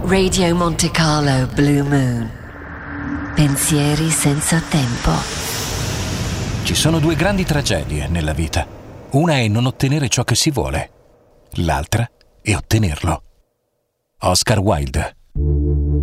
Radio Monte Carlo Blue Moon. Pensieri senza tempo. Ci sono due grandi tragedie nella vita. Una è non ottenere ciò che si vuole. L'altra è ottenerlo. Oscar Wilde.